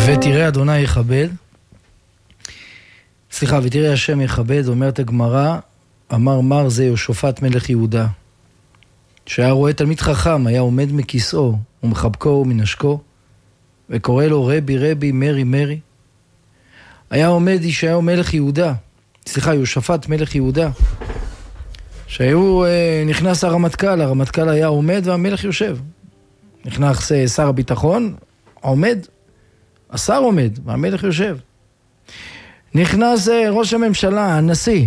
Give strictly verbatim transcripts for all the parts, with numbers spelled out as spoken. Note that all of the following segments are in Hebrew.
ותראה אדוני יכבד, סליחה, ותראה השם יכבד, אומרת הגמרא, אמר מר זה יהושפט מלך יהודה, שהיה רואה תלמיד חכם, היה עומד מכיסאו ומחבקו ומנשקו, וקורא לו רבי רבי מרי מרי. היה עומד ישעיהו מלך יהודה, סליחה, יהושפט מלך יהודה, שהוא נכנס הרמטכ"ל, הרמטכ"ל היה עומד והמלך יושב. נכנס שר הביטחון, עומד, השר עומד והמלך יושב. נכנס ראש הממשלה, הנשיא,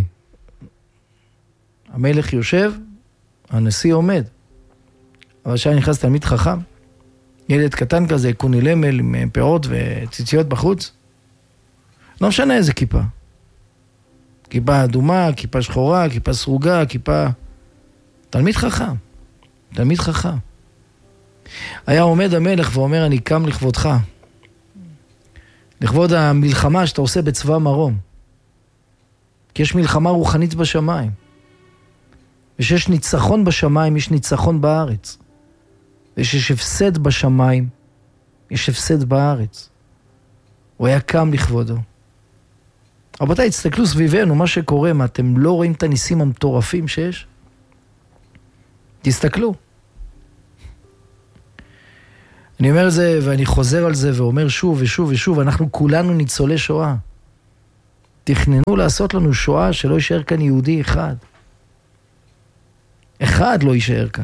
המלך יושב, הנשיא עומד. אבל שהיה נכנס תלמיד חכם, ילד קטן כזה, קוני למל עם פירות וציציות בחוץ, לא משנה איזה כיפה. כיפה אדומה, כיפה שחורה, כיפה סרוגה, כיפה... תלמיד חכם, תלמיד חכם. היה עומד המלך ואומר, אני קם לכבודך. לכבוד המלחמה שאתה עושה בצבא מרום. כי יש מלחמה רוחנית בשמיים. ושיש ניצחון בשמיים, יש ניצחון בארץ. ויש הפסד בשמיים, יש הפסד בארץ. הוא היה קם לכבודו. רבותיי, תסתכלו סביבנו, מה שקורה, מה, אתם לא רואים את הניסים המטורפים שיש? תסתכלו. אני אומר זה, ואני חוזר על זה, ואומר שוב ושוב ושוב, אנחנו כולנו ניצולי שואה. תכננו לעשות לנו שואה שלא יישאר כאן יהודי אחד. אחד לא יישאר כאן.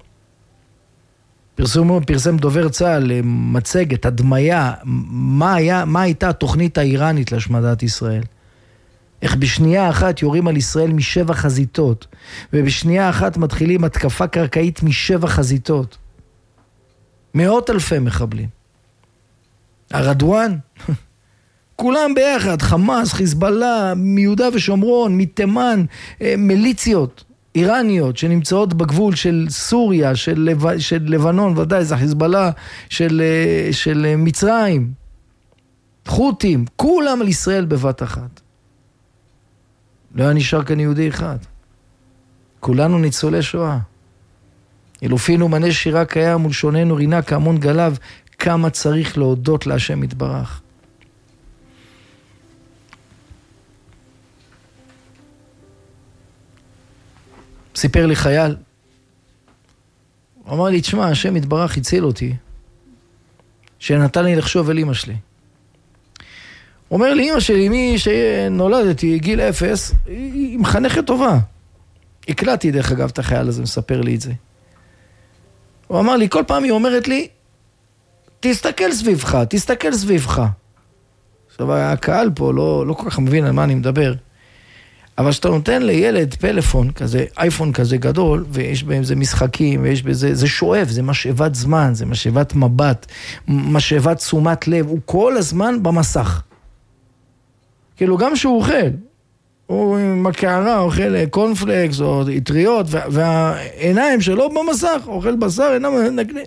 פרסום, פרסם דובר צה"ל מצגת, הדמיה, מה היה, מה הייתה התוכנית האיראנית להשמדת ישראל? איך בשנייה אחת יורים על ישראל משבע חזיתות, ובשנייה אחת מתחילים התקפה קרקעית משבע חזיתות. מאות אלפי מחבלים. הרדואן, כולם ביחד, חמאס, חיזבאללה, מיהודה ושומרון, מתימן, מיליציות איראניות שנמצאות בגבול של סוריה, של, לב... של לבנון, ודאי זה חיזבאללה, של, של מצרים, חות'ים, כולם על ישראל בבת אחת. לא היה נשאר כאן יהודי אחד. כולנו ניצולי שואה. אלופינו מנה שירה קיים ולשוננו רינה כהמון גליו, כמה צריך להודות להשם יתברך. סיפר לי חייל, הוא אמר לי, תשמע, השם יתברך הציל אותי, שנתן לי לחשוב אל אמא שלי. הוא אומר לי, אמא שלי, מי שנולדתי, גיל אפס, היא מחנכת טובה. הקלטתי דרך אגב את החייל הזה, מספר לי את זה. הוא אמר לי, כל פעם היא אומרת לי, תסתכל סביבך, תסתכל סביבך. עכשיו, הקהל פה לא, לא כל כך מבין על מה אני מדבר. אבל שאתה נותן לילד פלאפון כזה, אייפון כזה גדול, ויש בהם זה משחקים, ויש בזה, זה שואב, זה משאבת זמן, זה משאבת מבט, משאבת תשומת לב, הוא כל הזמן במסך. כאילו גם שהוא אוכל, הוא עם הקערה אוכל קונפלקס או יטריות, והעיניים שלו במסך, אוכל בשר, עיניים נקנה.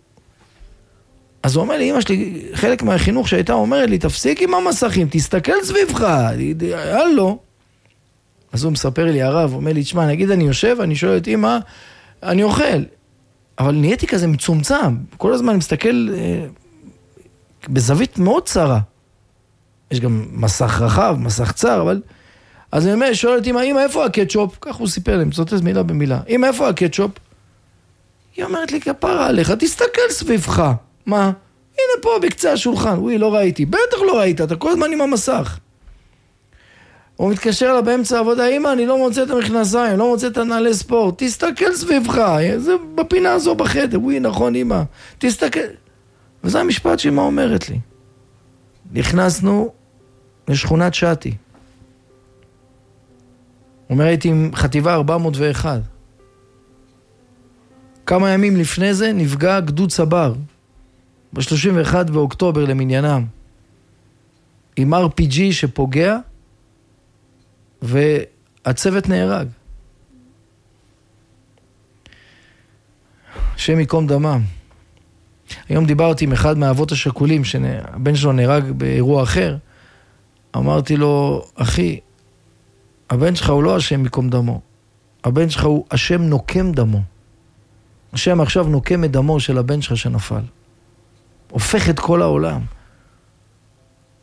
אז הוא אומר לי, אמא שלי, חלק מהחינוך שהייתה אומרת לי, תפסיק עם המסכים, תסתכל סביבך, הלו. אז הוא מספר לי, הרב, הוא אומר לי, תשמע, נגיד אני יושב, אני שואל את אמא, אני אוכל. אבל נהייתי כזה מצומצם, כל הזמן אני מסתכל אה, בזווית מאוד צרה. יש גם מסך רחב, מסך צר, אבל... אז אני אומר, שואל את אמא, אמא, איפה הקטשופ? כך הוא סיפר לי, מצוטט מילה במילה. אמא, איפה הקטשופ? היא אומרת לי, כפרה עליך, תסתכל סביבך. מה? הנה פה בקצה השולחן. וואי, לא ראיתי. בטח לא ראית, אתה כל הזמן עם המסך. הוא מתקשר לה באמצע העבודה, אמא, אני לא מוצא את המכנסיים, לא מוצא את הנעלי ספורט, תסתכל סביבך, זה בפינה הזו בחדר, וואי, נכון, אמא, תסתכל. וזה המשפט שאמא אומרת לי. נכנסנו לשכונת שתי. הוא אומר, הייתי עם חטיבה ארבע מאות ואחת. כמה ימים לפני זה נפגע גדוד סבר, ב-שלושים ואחד באוקטובר למניינם, עם אר פי ג'י שפוגע, והצוות נהרג. השם יקום דמם. היום דיברתי עם אחד מהאבות השכולים, שהבן שלו נהרג באירוע אחר, אמרתי לו, אחי, הבן שלך הוא לא השם יקום דמו, הבן שלך הוא השם נוקם דמו. השם עכשיו נוקם את דמו של הבן שלך שנפל. הופך את כל העולם.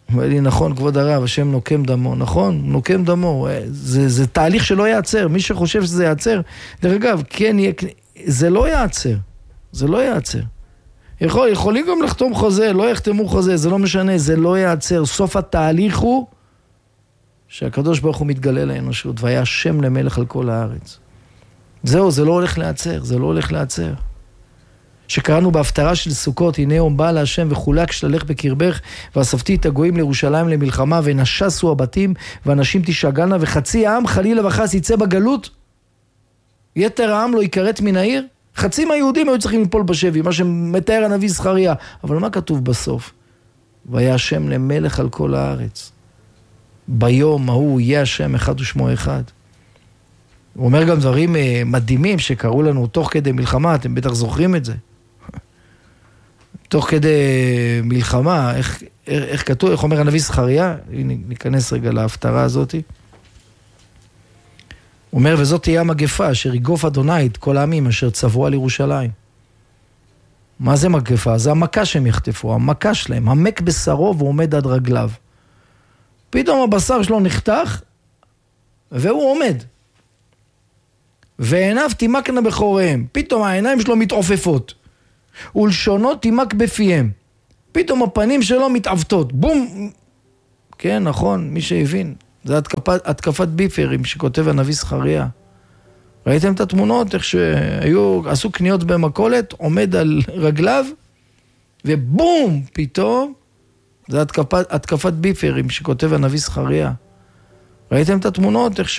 אומר לי, נכון, כבוד הרב, השם נוקם דמו, נכון, נוקם דמו, זה, זה תהליך שלא יעצר, מי שחושב שזה יעצר, דרך אגב, כן, זה לא יעצר, זה לא יעצר. יכול, יכולים גם לחתום חוזה, לא יחתמו חוזה, זה לא משנה, זה לא יעצר. סוף התהליך הוא שהקדוש ברוך הוא מתגלה לאנושות, והיה השם למלך על כל הארץ. זהו, זה לא הולך לעצר, זה לא הולך לעצר. שקראנו בהפטרה של סוכות, הנה יום בא להשם וחולק שללך בקרבך, ואספתי את הגויים לירושלים למלחמה, ונשסו הבתים, ואנשים תשאגלנה, וחצי העם חלילה וחס יצא בגלות, יתר העם לא יקראת מן העיר. חצי מהיהודים היו צריכים ליפול בשבי, מה שמתאר הנביא זכריה. אבל מה כתוב בסוף? והיה השם למלך על כל הארץ. ביום ההוא יהיה השם אחד ושמו אחד. הוא אומר גם דברים מדהימים שקראו לנו תוך כדי מלחמה, אתם בטח זוכרים את זה. תוך כדי מלחמה, איך, איך כתוב, איך אומר הנביא זכריה? ניכנס רגע להפטרה הזאת. הוא אומר, וזאת תהיה המגפה אשר יגוף אדוני את כל העמים אשר צבאו על ירושלים. מה זה מגפה? זה המכה שהם יחטפו, המכה שלהם, המק בשרו ועומד עד רגליו. פתאום הבשר שלו נחתך, והוא עומד. ועיניו תימקנה בחוריהם, פתאום העיניים שלו מתעופפות. ולשונות תימק בפיהם. פתאום הפנים שלו מתעוותות. בום! כן, נכון, מי שהבין. זה התקפת, התקפת ביפרים שכותב הנביא זכריה. ראיתם את התמונות? איך שהיו, עשו קניות במכולת, עומד על רגליו, ובום! פתאום, זה התקפת, התקפת ביפרים שכותב הנביא זכריה. ראיתם את התמונות? איך